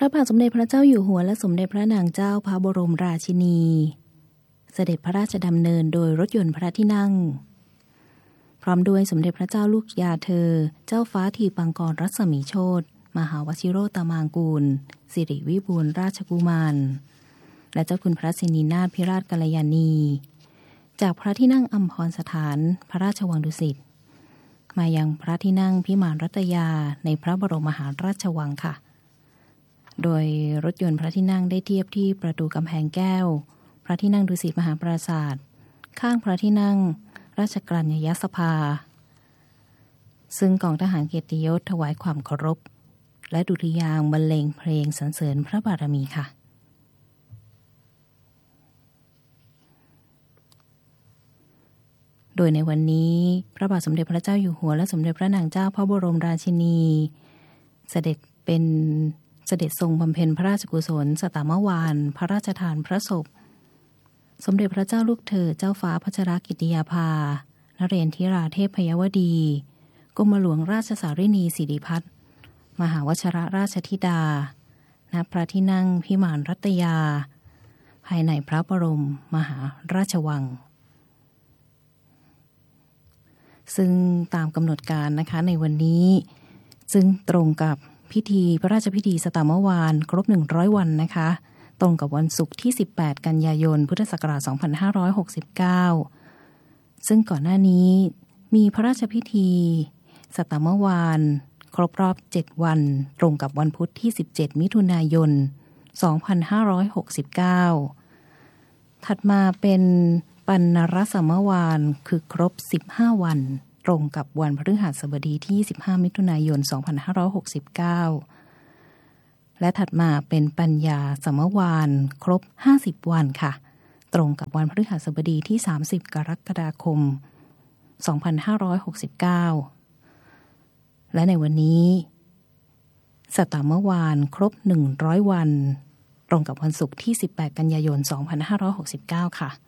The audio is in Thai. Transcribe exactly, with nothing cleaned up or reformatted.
ระบาทสมเด็จพระเจ้าอยู่หัวและสมเด็จพระนางเจ้าพระบรมราชินีเสด็จพระราชดำเนินโดยรถยนต์พระที่นั่งพร้อมด้วยสมเด็จพระเจ้าลูกยาเธอเจ้าฟ้าทีปังกรรัศมีโชติมหาวชิโรตมางกูลสิริวิบูลย์ราชกุมารและเจ้าคุณพระสินีนาถพิราชกัลยาณีจากพระที่นั่งอัมพรสถานพระราชวังดุสิตมายังพระที่นั่งพิมานรัตยาในพระบรมมหาราชวังค่ะโดยรถยนต์พระที่นั่งได้เทียบที่ประตูกำแพงแก้วพระที่นั่งดุสิตมหาปราสาทข้างพระที่นั่งราชกรัญยสภาซึ่งกองทหารเกียรติยศถวายความเคารพและดุริยางค์บรรเลงเพลงสรรเสริญพระบารมีค่ะโดยในวันนี้พระบาทสมเด็จพระเจ้าอยู่หัวและสมเด็จพระนางเจ้าพระบรมราชินีเสด็จเป็นเสด็จทรงบำเพ็ญพระราชกุศลสตามวาลพระราชทานพระศพสมเด็จพระเจ้าลูกเธอเจ้าฟ้าพัชรกิติยาภานเรนทิราเทพยวดีกรมหลวงราชสารินีสิริพัฒน์มหาวชรราชธิดาณพระที่นั่งพิมานรัตยาภายในพระบรมมหาราชวังซึ่งตามกำหนดการนะคะในวันนี้ซึ่งตรงกับพิธีพระราชพิธีสตามวาลครบหนึ่งร้อยวันนะคะตรงกับวันศุกร์ที่สิบแปดกันยายนพุทธศักราชสองพันห้าร้อยหกสิบเก้าซึ่งก่อนหน้านี้มีพระราชพิธีสตามวาลครบรอบเจ็ดวันตรงกับวันพุธที่สิบเจ็ดมิถุนายนสองพันห้าร้อยหกสิบเก้าถัดมาเป็นปัณณรสมวาลคือครบสิบห้าวันตรงกับวันพฤหัสบดีที่สิบห้ามิถุนายนสองพันห้าร้อยหกสิบเก้าและถัดมาเป็นปัญญาสมวาลครบห้าสิบวันค่ะตรงกับวันพฤหัสบดีที่สามสิบกรกฎาคมสองพันห้าร้อยหกสิบเก้าและในวันนี้สตามวาลครบหนึ่งร้อยวันตรงกับวันศุกร์ที่สิบแปดกันยายนสองพันห้าร้อยหกสิบเก้าค่ะ